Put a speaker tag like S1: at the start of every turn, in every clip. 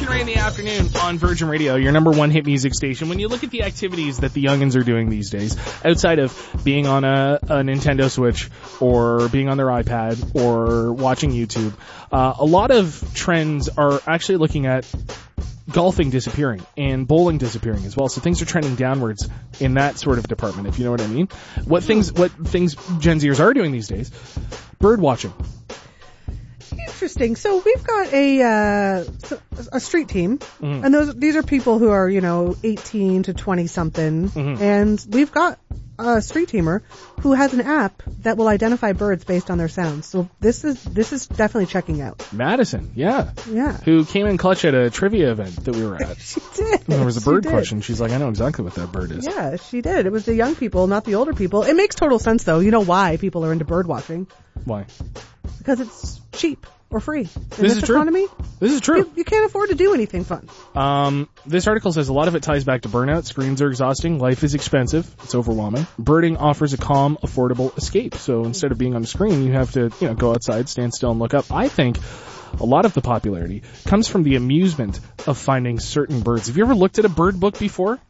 S1: Ray in the afternoon on Virgin Radio, your number one hit music station. When you look at the activities that the youngins are doing these days, outside of being on a Nintendo Switch or being on their iPad or watching YouTube, a lot of trends are actually looking at golfing disappearing and bowling disappearing as well. So things are trending downwards in that sort of department, if you know what I mean. What things Gen Zers are doing these days? Bird watching.
S2: Interesting. So we've got a street team, and these are people who are 18 to 20 something, and we've got a street teamer who has an app that will identify birds based on their sounds. So this is definitely checking out.
S1: Madison, yeah,
S2: yeah,
S1: who came in clutch at a trivia event that we were at.
S2: She did.
S1: And there was a bird question. She's like, I know exactly what that bird is.
S2: Yeah, she did. It was the young people, not the older people. It makes total sense, though. You know why people are into bird watching?
S1: Why?
S2: Because it's cheap. Or free.
S1: This is
S2: economy,
S1: true. This is true.
S2: You can't afford to do anything fun.
S1: This article says a lot of it ties back to burnout. Screens are exhausting. Life is expensive. It's overwhelming. Birding offers a calm, affordable escape. So instead of being on a screen, you have to, go outside, stand still, and look up. I think a lot of the popularity comes from the amusement of finding certain birds. Have you ever looked at a bird book before?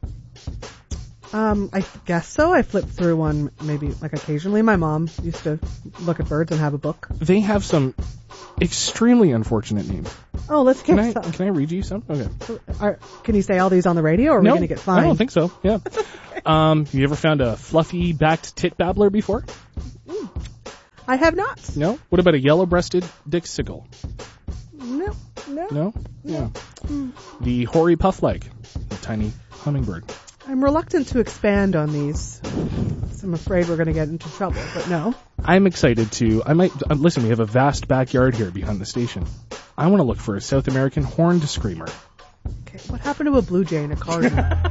S2: I guess so. I flipped through one maybe occasionally. My mom used to look at birds and have a book.
S1: They have some extremely unfortunate names.
S2: Oh, let's get some.
S1: Can I read you some? Okay.
S2: Can you say all these on the radio, or are we going to get fined?
S1: I don't think so. Yeah. You ever found a fluffy-backed tit babbler before?
S2: I have not.
S1: No? What about a yellow-breasted dixicle?
S2: No.
S1: No? Yeah. The hoary puffleg, a tiny hummingbird.
S2: I'm reluctant to expand on these. I'm afraid we're going to get into trouble, but no.
S1: I'm excited to. Listen, we have a vast backyard here behind the station. I want to look for a South American horned screamer.
S2: Okay, what happened to a blue jay in a garden?